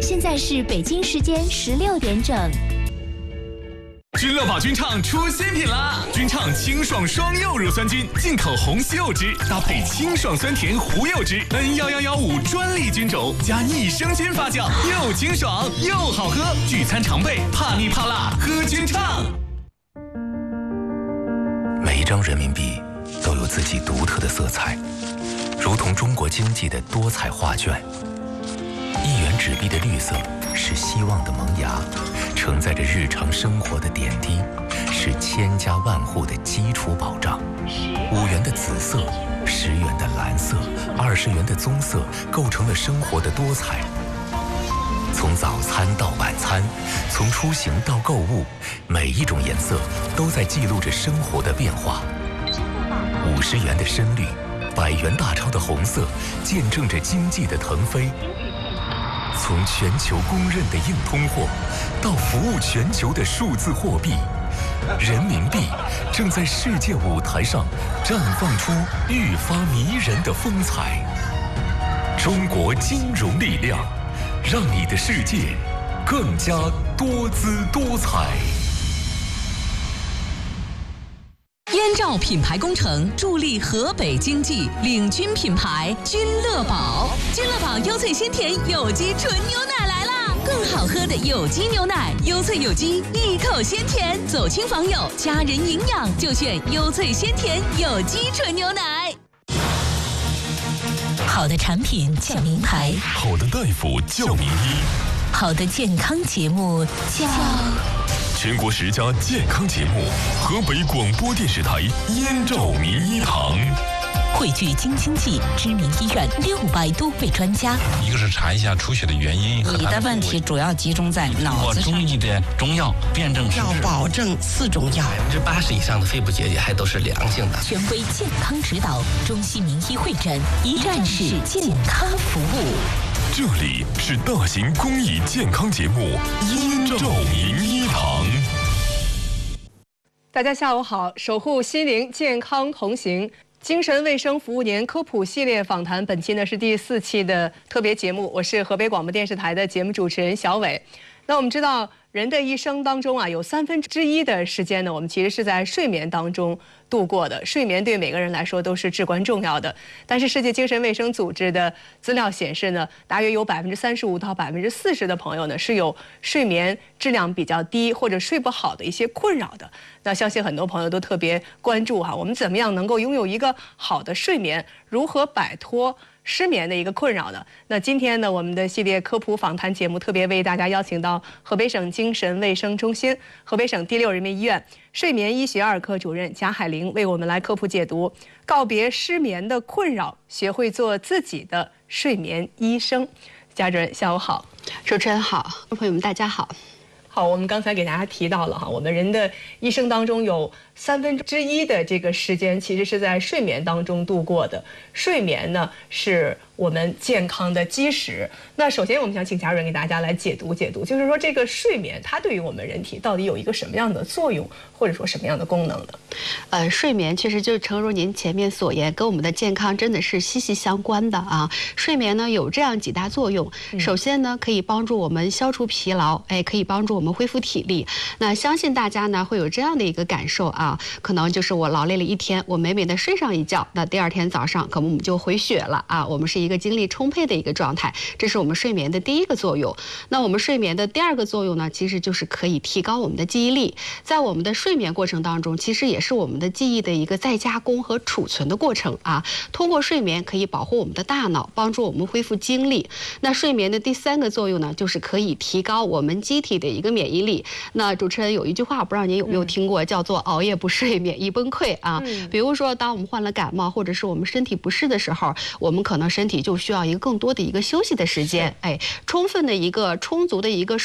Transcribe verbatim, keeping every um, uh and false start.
现在是北京时间十六点整。 君乐宝君畅出新品啦！君畅清爽双柚乳酸菌，进口红西柚汁搭配清爽酸甜胡柚汁 N 一一一五专利菌种加益生菌发酵，又清爽又好喝，聚餐常备，怕腻怕辣喝君畅。 每一张人民币都有自己独特的色彩，如同中国经济的多彩画卷。一元纸币的绿色是希望的萌芽，承载着日常生活的点滴，是千家万户的基础保障。五元的紫色，十元的蓝色，二十元的棕色，构成了生活的多彩。从早餐到晚餐，从出行到购物，每一种颜色都在记录着生活的变化。五十元的深绿，百元大钞的红色，见证着经济的腾飞。从全球公认的硬通货，到服务全球的数字货币，人民币正在世界舞台上绽放出愈发迷人的风采。中国金融力量，让你的世界更加多姿多彩。 燕赵品牌工程助力河北经济，领军品牌君乐宝。君乐宝优萃鲜甜有机纯牛奶来啦！更好喝的有机牛奶，优萃有机，一口鲜甜，走亲访友，家人营养就选优萃鲜甜有机纯牛奶。好的产品叫名牌， 好的大夫叫名医， 好的健康节目叫。 全国十佳健康节目，河北广播电视台燕赵名医堂， 汇聚京津冀知名医院六百多位专家。 一个是查一下出血的原因， 你的问题主要集中在脑子上。 中医的中药辨证施治， 要保证四种药。 百分之八十以上的肺部结节还都是良性的。 权威健康指导，中西名医会诊，一站式健康服务。 这里是大型公益健康节目燕赵名医堂。 大家下午好，守护心灵健康同行精神卫生服务年科普系列访谈，本期呢是第四期的特别节目，我是河北广播电视台的节目主持人小伟。那我们知道人的一生当中啊，有三分之一的时间呢，我们其实是在睡眠当中度过的。睡眠对每个人来说都是至关重要的。但是世界精神卫生组织的资料显示呢，大约有百分之三十五到百分之四十的朋友呢是有睡眠质量比较低或者睡不好的一些困扰的。那相信很多朋友都特别关注哈，我们怎么样能够拥有一个好的睡眠，如何摆脱失眠的一个困扰呢？那今天呢，我们的系列科普访谈节目特别为大家邀请到河北省精神卫生中心、河北省第六人民医院睡眠医学二科主任贾海玲，为我们来科普解读，告别失眠的困扰，学会做自己的睡眠医生。贾主任，下午好。 主持人好，朋友们大家好。 好，我们刚才给大家提到了哈，我们人的一生当中有三分之一的这个时间其实是在睡眠当中度过的。睡眠呢是我们健康的基石。那首先我们想请贾主任给大家来解读解读，就是说这个睡眠它对于我们人体到底有一个什么样的作用，或者说什么样的功能呢？ 呃，睡眠确实就诚如您前面所言，跟我们的健康真的是息息相关的啊。睡眠呢有这样几大作用，首先呢可以帮助我们消除疲劳，哎，可以帮助我们恢复体力。那相信大家呢会有这样的一个感受啊，可能就是我劳累了一天，我美美的睡上一觉，那第二天早上可能我们就回血了啊，我们是一个精力充沛的一个状态，这是我们睡眠的第一个作用。那我们睡眠的第二个作用呢，其实就是可以提高我们的记忆力。在我们的睡眠过程当中，其实也是我们的记忆的一个再加工和储存的过程啊。通过睡眠可以保护我们的大脑，帮助我们恢复精力。那睡眠的第三个作用呢，就是可以提高我们机体的一个免疫力。那主持人有一句话，不知道您有没有听过，叫做熬夜不睡，免疫崩溃啊。比如说当我们患了感冒，或者是我们身体不适的时候，我们可能身体就需要一个更多的一个休息的时间，哎，充分的一个充足的一个